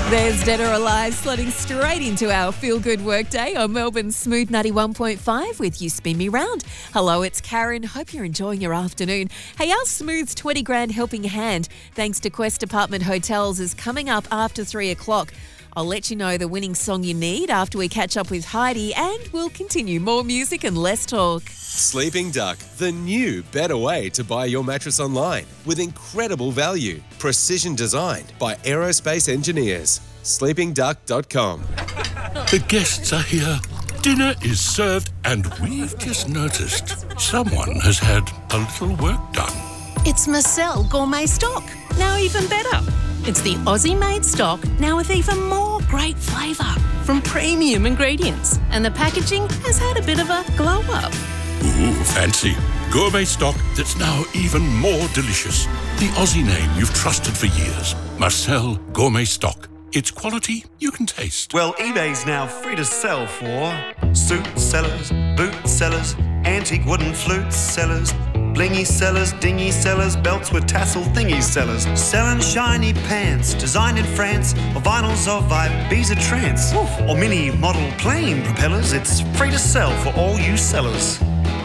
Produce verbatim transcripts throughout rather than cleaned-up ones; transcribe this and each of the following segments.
There's Dead or Alive slotting straight into our feel-good workday on Melbourne's Smooth ninety-one point five with You Spin Me Round. Hello, it's Karen. Hope you're enjoying your afternoon. Hey, our Smooth's twenty grand helping hand, thanks to Quest Apartment Hotels, is coming up after three o'clock. I'll let you know the winning song you need after we catch up with Heidi, and we'll continue more music and less talk. Sleeping Duck, the new, better way to buy your mattress online with incredible value. Precision designed by aerospace engineers. sleeping duck dot com. The guests are here. Dinner is served, and we've just noticed someone has had a little work done. It's Marcel Gourmet Stock, now even better. It's the Aussie-made stock, now with even more great flavour from premium ingredients. And the packaging has had a bit of a glow-up. Ooh, fancy. Gourmet stock that's now even more delicious. The Aussie name you've trusted for years. Marcel Gourmet Stock. It's quality you can taste. Well, eBay's now free to sell for suit sellers, boot sellers, antique wooden flute sellers, blingy sellers, dingy sellers, belts with tassel thingy sellers, selling shiny pants designed in France, or vinyls of Ibiza trance, or mini model plane propellers. It's free to sell for all you sellers.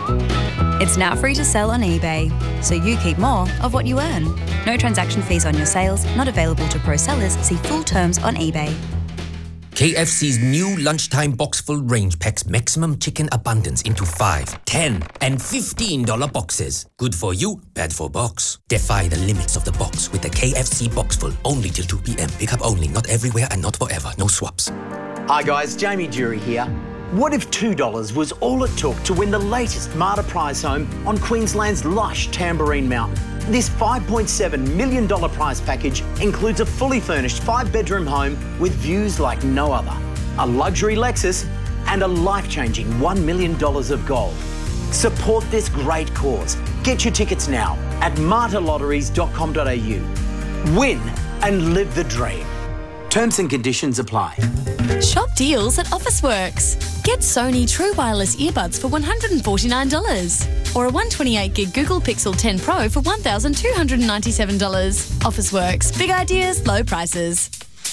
It's now free to sell on eBay, so you keep more of what you earn. No transaction fees on your sales, not available to pro sellers. See full terms on eBay. K F C's new lunchtime box-full range packs maximum chicken abundance into five, ten, and fifteen dollar boxes. Good for you, bad for box. Defy the limits of the box with the K F C Boxful. Only till two p.m. Pick up only, not everywhere and not forever. No swaps. Hi guys, Jamie Jury here. What if two dollars was all it took to win the latest Marta prize home on Queensland's lush Tamborine Mountain? This five point seven million dollars prize package includes a fully furnished five-bedroom home with views like no other, a luxury Lexus, and a life-changing one million dollars of gold. Support this great cause. Get your tickets now at marta lotteries dot com dot a u. Win and live the dream. Terms and conditions apply. Shop deals at Officeworks. Get Sony True Wireless earbuds for one hundred forty-nine dollars or a one hundred twenty-eight gig Google Pixel ten Pro for one thousand two hundred ninety-seven dollars. Officeworks. Big ideas, low prices.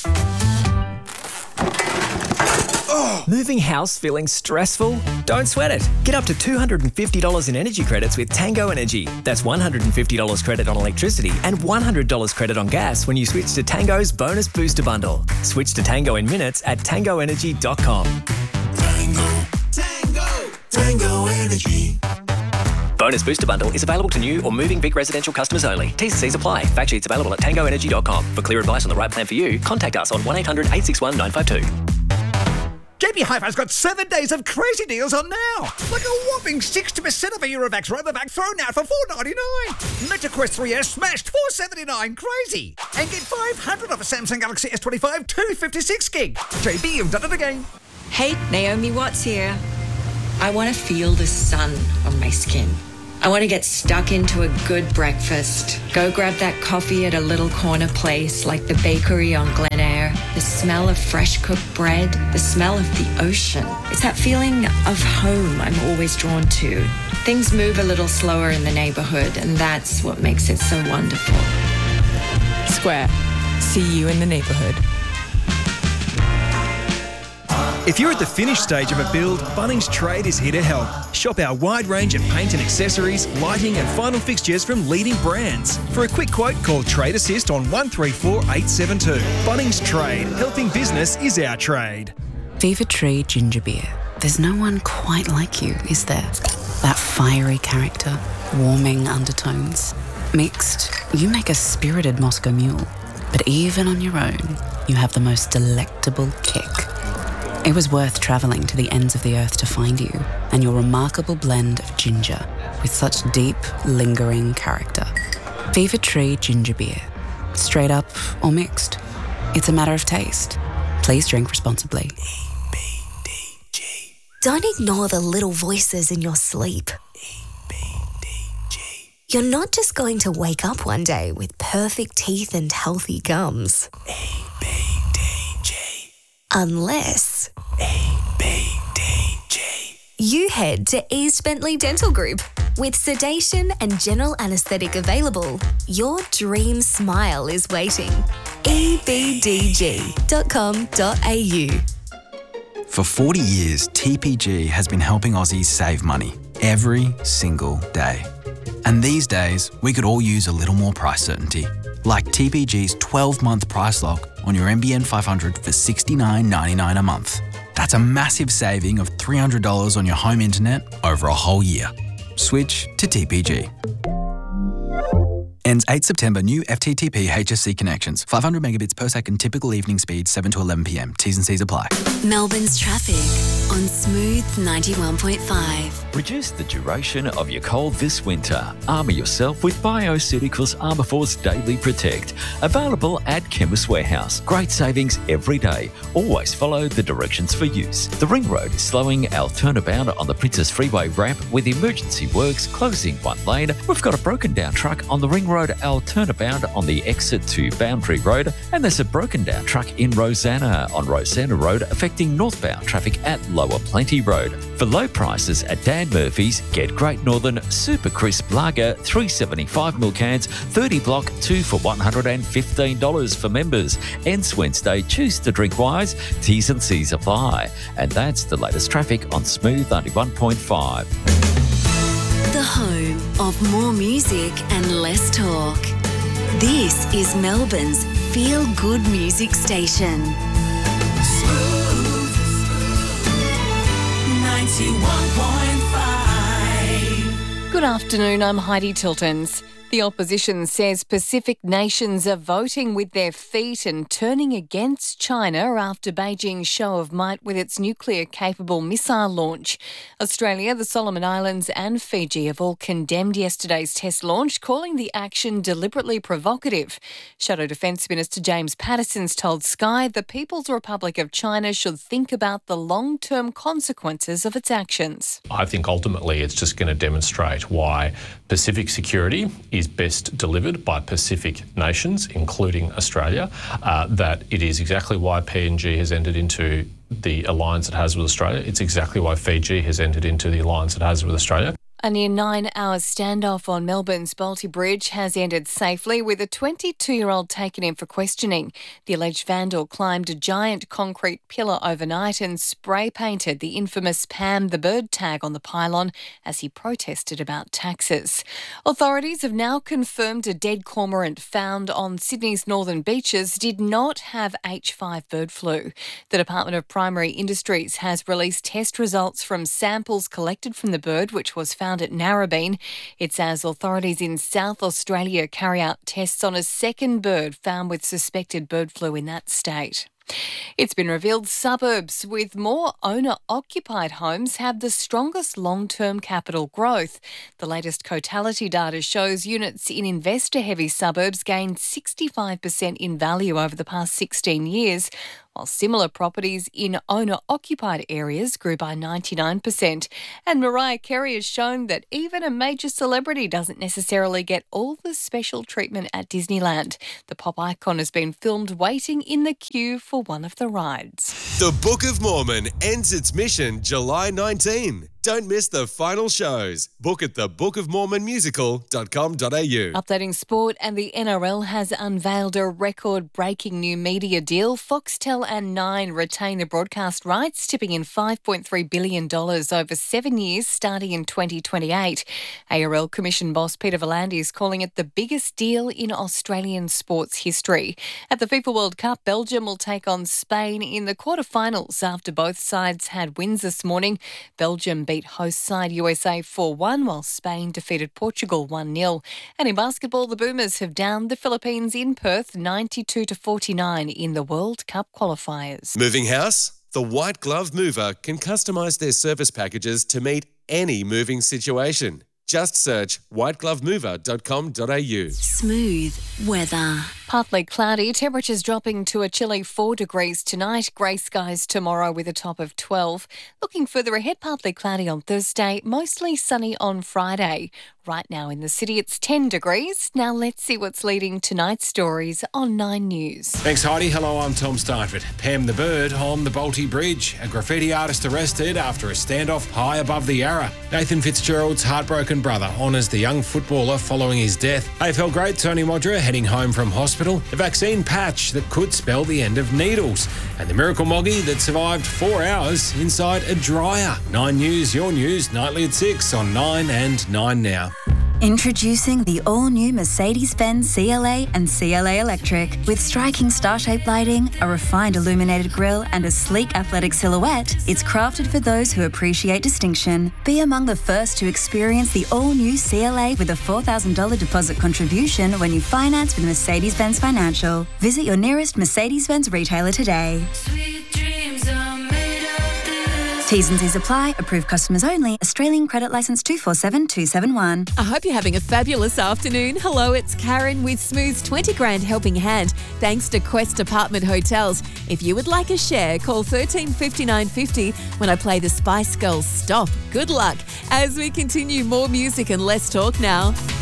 Oh. Moving house feeling stressful? Don't sweat it. Get up to two hundred fifty dollars in energy credits with Tango Energy. That's one hundred fifty dollars credit on electricity and one hundred dollars credit on gas when you switch to Tango's Bonus Booster Bundle. Switch to Tango in minutes at tango energy dot com. Tango, Tango, Tango Energy. Bonus Booster Bundle is available to new or moving Vic residential customers only. T's and C's apply. Fact sheets available at tango energy dot com. For clear advice on the right plan for you, contact us on one eight hundred eight six one nine five two. J B Hi-Fi's got seven days of crazy deals on now. Like a whopping sixty percent of a Eurovax Robovac thrown out for four ninety-nine. MetaQuest three S smashed four seventy-nine. Crazy. And get five hundred off a Samsung Galaxy S twenty-five two fifty-six gig. J B, you've done it again. Hey, Naomi Watts here. I want to feel the sun on my skin. I want to get stuck into a good breakfast. Go grab that coffee at a little corner place like the bakery on Glen Eyre. The smell of fresh cooked bread, the smell of the ocean. It's that feeling of home I'm always drawn to. Things move a little slower in the neighborhood, and that's what makes it so wonderful. Square. See you in the neighborhood. If you're at the finished stage of a build, Bunnings Trade is here to help. Shop our wide range of paint and accessories, lighting and final fixtures from leading brands. For a quick quote, call Trade Assist on one three four eight seven two. Bunnings Trade. Helping business is our trade. Fever Tree Ginger Beer. There's no one quite like you, is there? That fiery character, warming undertones. Mixed, you make a spirited Moscow Mule. But even on your own, you have the most delectable kick. It was worth travelling to the ends of the earth to find you and your remarkable blend of ginger with such deep, lingering character. Fever Tree Ginger Beer. Straight up or mixed. It's a matter of taste. Please drink responsibly. E B D G. Don't ignore the little voices in your sleep. E B D G. You're not just going to wake up one day with perfect teeth and healthy gums. E B D G. Unless E B D G. You head to East Bentley Dental Group. With sedation and general anaesthetic available, your dream smile is waiting. e b d g dot com dot a u. For forty years, T P G has been helping Aussies save money every single day. And these days, we could all use a little more price certainty, like T P G's twelve-month price lock on your N B N five hundred for sixty-nine ninety-nine a month. That's a massive saving of three hundred dollars on your home internet over a whole year. Switch to T P G. Ends eighth September. New F T T P H S C connections. five hundred megabits per second. Typical evening speed seven to eleven p m. T's and C's apply. Melbourne's traffic on Smooth ninety-one point five. Reduce the duration of your cold this winter. Armour yourself with Bioceuticals Armour Force Daily Protect. Available at Chemist Warehouse. Great savings every day. Always follow the directions for use. The Ring Road is slowing our turnabout on the Princess Freeway ramp with emergency works closing one lane. We've got a broken down truck on the Ring Road, our turnabout on the exit to Boundary Road, and there's a broken down truck in Rosanna on Rosanna Road affecting northbound traffic at Lower Plenty Road. For low prices at Dan Murphy's, get Great Northern Super Crisp Lager three seventy-five milliliter cans, thirty block, two for one hundred fifteen dollars for members. Ends Wednesday. Choose to drink wise. T's and C's apply. And that's the latest traffic on Smooth ninety-one point five. The home of more music and less talk. This is Melbourne's feel-good music station. Smooth ninety-one point five. Good afternoon, I'm Heidi Tiltons. The opposition says Pacific nations are voting with their feet and turning against China after Beijing's show of might with its nuclear-capable missile launch. Australia, the Solomon Islands and Fiji have all condemned yesterday's test launch, calling the action deliberately provocative. Shadow Defence Minister James Patterson's told Sky the People's Republic of China should think about the long-term consequences of its actions. I think ultimately it's just going to demonstrate why Pacific security is best delivered by Pacific nations, including Australia, uh, that it is exactly why P N G has entered into the alliance it has with Australia. It's exactly why Fiji has entered into the alliance it has with Australia. A near nine-hour standoff on Melbourne's Bolte Bridge has ended safely with a twenty-two-year-old taken in for questioning. The alleged vandal climbed a giant concrete pillar overnight and spray-painted the infamous Pam the Bird tag on the pylon as he protested about taxes. Authorities have now confirmed a dead cormorant found on Sydney's northern beaches did not have H five bird flu. The Department of Primary Industries has released test results from samples collected from the bird, which was found at Narrabeen. It's as authorities in South Australia carry out tests on a second bird found with suspected bird flu in that state. It's been revealed suburbs with more owner-occupied homes have the strongest long-term capital growth. The latest Cotality data shows units in investor-heavy suburbs gained sixty-five percent in value over the past sixteen years, while similar properties in owner-occupied areas grew by ninety-nine percent. And Mariah Carey has shown that even a major celebrity doesn't necessarily get all the special treatment at Disneyland. The pop icon has been filmed waiting in the queue for one of the rides. The Book of Mormon ends its mission July nineteenth. Don't miss the final shows. Book at the book of mormon musical dot com dot a u. Updating sport, and the N R L has unveiled a record-breaking new media deal. Foxtel and Nine retain the broadcast rights, tipping in five point three billion dollars over seven years starting in twenty twenty-eight. A R L Commission boss Peter V'landys is calling it the biggest deal in Australian sports history. At the FIFA World Cup, Belgium will take on Spain in the quarterfinals after both sides had wins this morning. Belgium beat host side U S A four one, while Spain defeated Portugal one nil. And in basketball, the Boomers have downed the Philippines in Perth ninety-two to forty-nine in the World Cup qualifiers. Moving house? The White Glove Mover can customise their service packages to meet any moving situation. Just search white glove mover dot com dot a u. Smooth weather. Partly cloudy, temperatures dropping to a chilly four degrees tonight. Grey skies tomorrow with a top of twelve. Looking further ahead, partly cloudy on Thursday, mostly sunny on Friday. Right now in the city, it's ten degrees. Now let's see what's leading tonight's stories on Nine News. Thanks, Heidi. Hello, I'm Tom Starford. Pam the Bird on the Bolte Bridge. A graffiti artist arrested after a standoff high above the Yarra. Nathan Fitzgerald's heartbroken brother honours the young footballer following his death. A F L great Tony Modra heading home from hospital hospital, a vaccine patch that could spell the end of needles, and the miracle moggy that survived four hours inside a dryer. Nine News, your news, nightly at six on Nine and Nine Now. Introducing the all-new Mercedes-Benz C L A and C L A Electric. With striking star-shaped lighting, a refined illuminated grille and a sleek athletic silhouette, it's crafted for those who appreciate distinction. Be among the first to experience the all-new C L A with a four thousand dollars deposit contribution when you finance with Mercedes-Benz Financial. Visit your nearest Mercedes-Benz retailer today. T's and C's apply. Approved customers only. Australian credit licence two four seven two seven one. I hope you're having a fabulous afternoon. Hello, it's Karen with Smooth's twenty grand helping hand, thanks to Quest Apartment Hotels. If you would like a share, call thirteen fifty-nine fifty when I play the Spice Girls Stop. Good luck. As we continue, more music and less talk now.